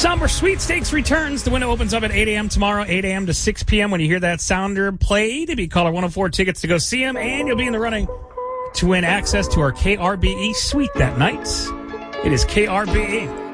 Summer Sweepstakes returns. The window opens up at 8 a.m. tomorrow, 8 a.m. to 6 p.m. When you hear that sounder played, it'll be caller 104 tickets to go see him, and you'll be in the running to win access to our KRBE suite that night. It is KRBE.